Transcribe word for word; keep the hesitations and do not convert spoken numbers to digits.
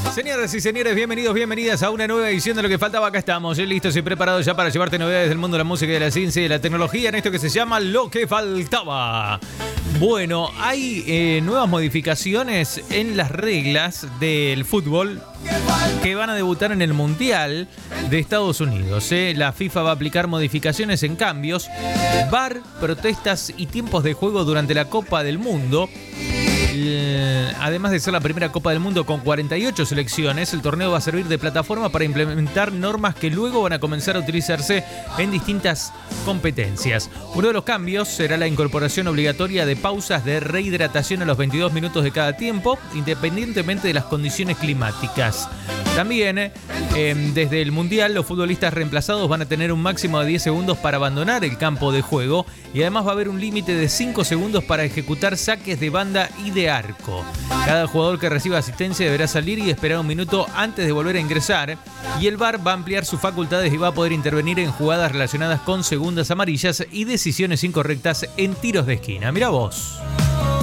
Señoras y señores, bienvenidos, bienvenidas a una nueva edición de Lo que Faltaba. Acá estamos, ¿eh? listos y preparados ya para llevarte novedades del mundo de la música y de la ciencia y de la tecnología en esto que se llama Lo que Faltaba. Bueno, hay eh, nuevas modificaciones en las reglas del fútbol que van a debutar en el Mundial de Estados Unidos. ¿eh? La FIFA va a aplicar modificaciones en cambios, V A R, protestas y tiempos de juego durante la Copa del Mundo. Además de ser la primera Copa del Mundo con cuarenta y ocho selecciones, el torneo va a servir de plataforma para implementar normas que luego van a comenzar a utilizarse en distintas competencias. Uno de los cambios será la incorporación obligatoria de pausas de rehidratación a los veintidós minutos de cada tiempo, independientemente de las condiciones climáticas. También, eh, desde el Mundial, los futbolistas reemplazados van a tener un máximo de diez segundos para abandonar el campo de juego y además va a haber un límite de cinco segundos para ejecutar saques de banda y de arco. Cada jugador que reciba asistencia deberá salir y esperar un minuto antes de volver a ingresar, y el V A R va a ampliar sus facultades y va a poder intervenir en jugadas relacionadas con segundas amarillas y decisiones incorrectas en tiros de esquina. Mirá vos.